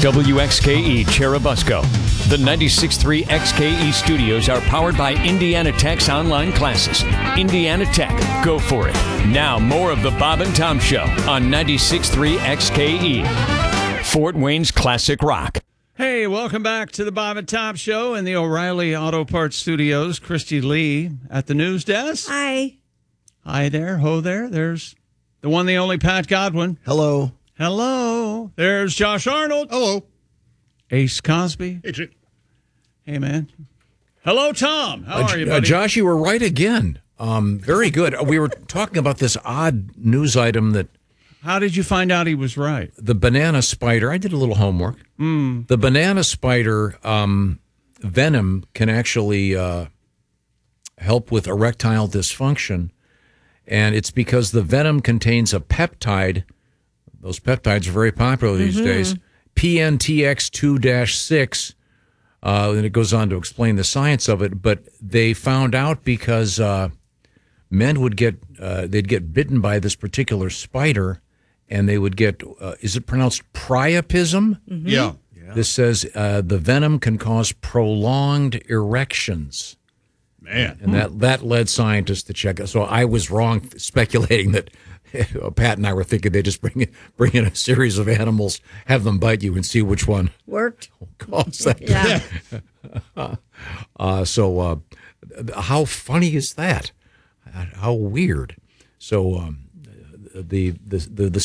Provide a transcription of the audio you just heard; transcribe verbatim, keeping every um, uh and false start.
W X K E Cherubusco. The ninety-six point three X K E studios are powered by Indiana Tech's online classes. Indiana Tech, go for it. Now, more of the Bob and Tom Show on ninety-six point three X K E, Fort Wayne's classic rock. Hey, welcome back to the Bob and Tom Show in the O'Reilly Auto Parts Studios. Christy Lee at the news desk. Hi. Hi there. Ho there. There's the one, the only Pat Godwin. Hello. Hello. There's Josh Arnold. Hello. Ace Cosby. Hey, Jay. Hey, man. Hello, Tom. How Uh, are you, uh, buddy? Josh, you were right again. Um, very good. We were talking about this odd news item that How did you find out he was right? the banana spider, I did a little homework. Mm. The banana spider um, venom can actually uh, help with erectile dysfunction. And it's because the venom contains a peptide. Those peptides are very popular these Mm-hmm. days. P N T X two dash six. Uh, and it goes on to explain the science of it. But they found out because uh, men would get, uh, they'd get bitten by this particular spider, and they would get, uh, is it pronounced priapism? Mm-hmm. Yeah. This says uh, the venom can cause prolonged erections. Man. And that, that led scientists to check it. So I was wrong speculating that Pat and I were thinking they just bring in, bring in a series of animals, have them bite you, and see which one Worked. caused that. Yeah. Uh, so uh, how funny is that? How weird. So um, the, the, the, the